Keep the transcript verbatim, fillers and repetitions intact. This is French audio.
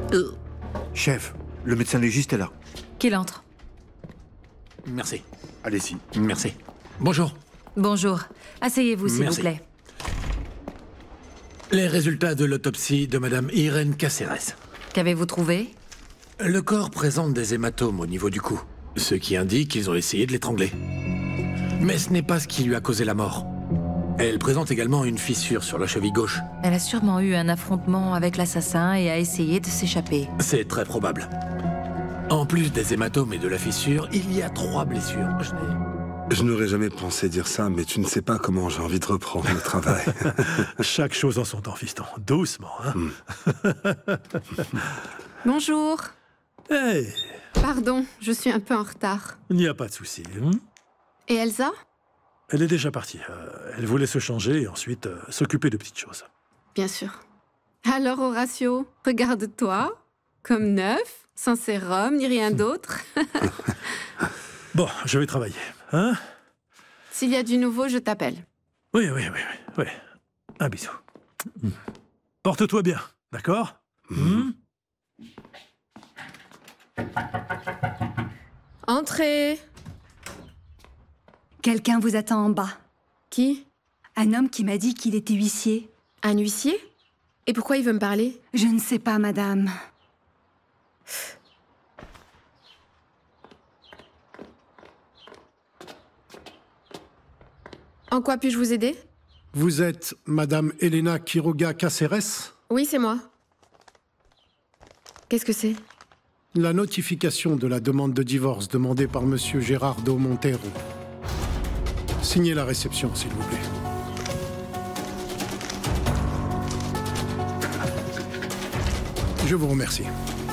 Euh, Chef, le médecin légiste est là. Qu'il entre. Merci. Allez-y. Merci. Bonjour. Bonjour. Asseyez-vous, s'il vous Merci. plaît. Les résultats de l'autopsie de Madame Irène Cáceres. Qu'avez-vous trouvé? Le corps présente des hématomes au niveau du cou, ce qui indique qu'ils ont essayé de l'étrangler. Mais ce n'est pas ce qui lui a causé la mort. Elle présente également une fissure sur la cheville gauche. Elle a sûrement eu un affrontement avec l'assassin et a essayé de s'échapper. C'est très probable. En plus des hématomes et de la fissure, il y a trois blessures. Je n'ai- Je n'aurais jamais pensé dire ça, mais tu ne sais pas comment j'ai envie de reprendre le travail. Chaque chose en son temps, fiston. Doucement, hein. Bonjour. Hey, Pardon, je suis un peu en retard. il n'y a pas de souci. hein. Et Elsa? Elle est déjà partie. Euh, elle voulait se changer et ensuite euh, s'occuper de petites choses. Bien sûr. Alors, Horatio, regarde-toi. Comme neuf, sans sérum ni rien d'autre. Bon, je vais travailler. Hein? S'il y a du nouveau, je t'appelle. Oui, oui, oui, oui, oui. Un bisou. Mm. Porte-toi bien, d'accord? Mm. Entrez. Quelqu'un vous attend en bas. Qui? Un homme qui m'a dit qu'il était huissier. Un huissier? Et pourquoi il veut me parler? Je ne sais pas, madame. En quoi puis-je vous aider? Vous êtes Madame Elena Quiroga Cáceres? Oui, c'est moi. Qu'est-ce que c'est? La notification de la demande de divorce demandée par Monsieur Gerardo Montero. Signez la réception, s'il vous plaît. Je vous remercie.